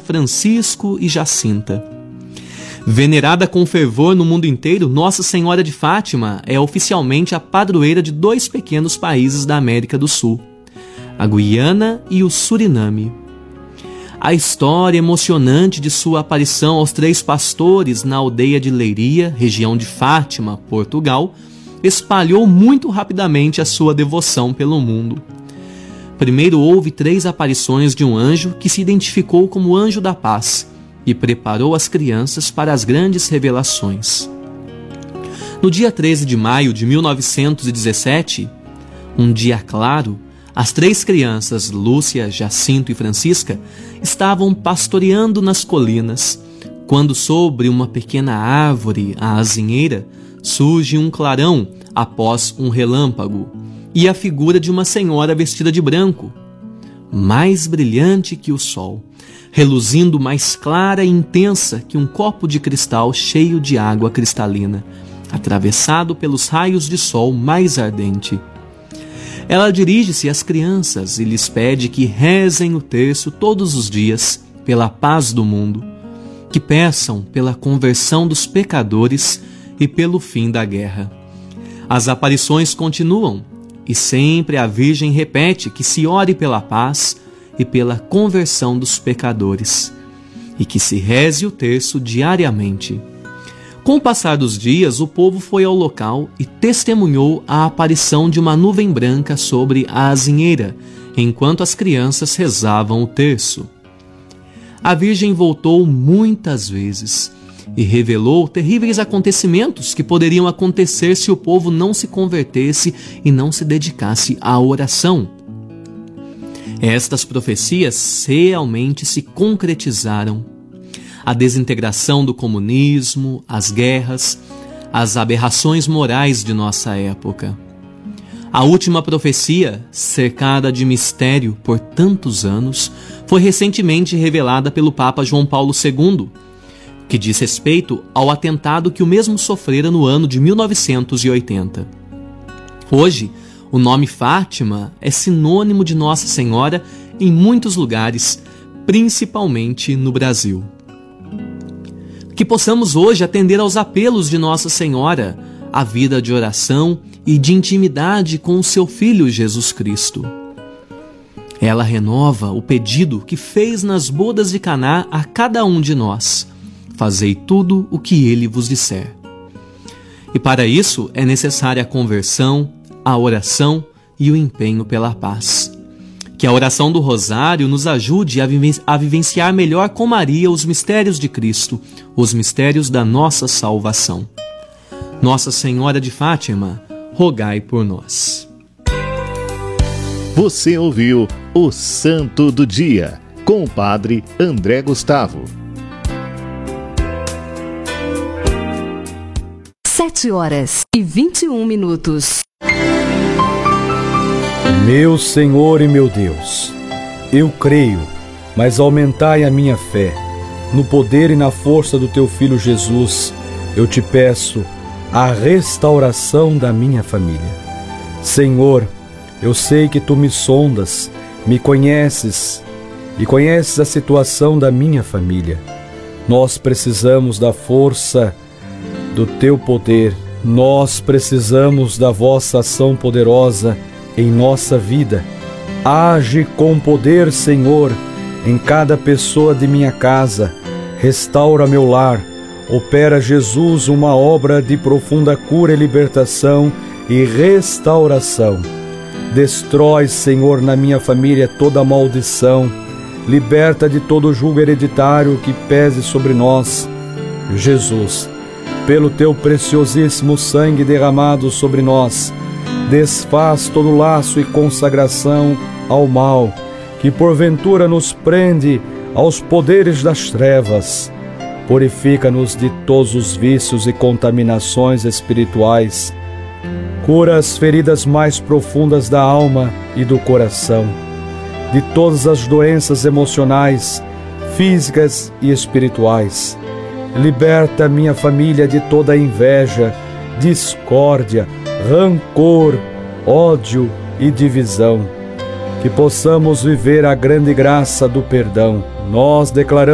Francisco e Jacinta. Venerada com fervor no mundo inteiro, Nossa Senhora de Fátima é oficialmente a padroeira de 2 pequenos países da América do Sul, a Guiana e o Suriname. A história emocionante de sua aparição aos 3 pastores na aldeia de Leiria, região de Fátima, Portugal, espalhou muito rapidamente a sua devoção pelo mundo. Primeiro houve 3 aparições de um anjo que se identificou como Anjo da Paz e preparou as crianças para as grandes revelações. No dia 13 de maio de 1917, um dia claro, as 3 crianças, Lúcia, Jacinto e Francisca, estavam pastoreando nas colinas, quando sobre uma pequena árvore, a azinheira, surge um clarão após um relâmpago e a figura de uma senhora vestida de branco, mais brilhante que o sol, reluzindo mais clara e intensa que um copo de cristal cheio de água cristalina, atravessado pelos raios de sol mais ardente. Ela dirige-se às crianças e lhes pede que rezem o terço todos os dias pela paz do mundo, que peçam pela conversão dos pecadores e pelo fim da guerra. As aparições continuam e sempre a Virgem repete que se ore pela paz e pela conversão dos pecadores e que se reze o terço diariamente. Com o passar dos dias, o povo foi ao local e testemunhou a aparição de uma nuvem branca sobre a azinheira, enquanto as crianças rezavam o terço. A Virgem voltou muitas vezes e revelou terríveis acontecimentos que poderiam acontecer se o povo não se convertesse e não se dedicasse à oração. Estas profecias realmente se concretizaram. A desintegração do comunismo, as guerras, as aberrações morais de nossa época. A última profecia, cercada de mistério por tantos anos, foi recentemente revelada pelo Papa João Paulo II, que diz respeito ao atentado que o mesmo sofrera no ano de 1980. Hoje, o nome Fátima é sinônimo de Nossa Senhora em muitos lugares, principalmente no Brasil. Que possamos hoje atender aos apelos de Nossa Senhora, a vida de oração e de intimidade com o seu Filho Jesus Cristo. Ela renova o pedido que fez nas bodas de Caná a cada um de nós: fazei tudo o que ele vos disser. E para isso é necessária a conversão, a oração e o empenho pela paz. Que a oração do Rosário nos ajude a vivenciar melhor com Maria os mistérios de Cristo, os mistérios da nossa salvação. Nossa Senhora de Fátima, rogai por nós. Você ouviu o Santo do Dia, com o Padre André Gustavo. 7h21. Meu Senhor e meu Deus, eu creio, mas aumentai a minha fé. No poder e na força do teu Filho Jesus, eu te peço a restauração da minha família. Senhor, eu sei que tu me sondas, me conheces e conheces a situação da minha família. Nós precisamos da força do teu poder, nós precisamos da vossa ação poderosa em nossa vida. Age com poder, Senhor, em cada pessoa de minha casa. Restaura meu lar. Opera, Jesus, uma obra de profunda cura e libertação e restauração. Destrói, Senhor, na minha família toda maldição. Liberta de todo jugo hereditário que pese sobre nós. Jesus, pelo teu preciosíssimo sangue derramado sobre nós, desfaz todo laço e consagração ao mal, que porventura nos prende aos poderes das trevas. Purifica-nos de todos os vícios e contaminações espirituais. Cura as feridas mais profundas da alma e do coração, de todas as doenças emocionais, físicas e espirituais. Liberta minha família de toda inveja, discórdia, rancor, ódio e divisão. Que possamos viver a grande graça do perdão. Nós declaramos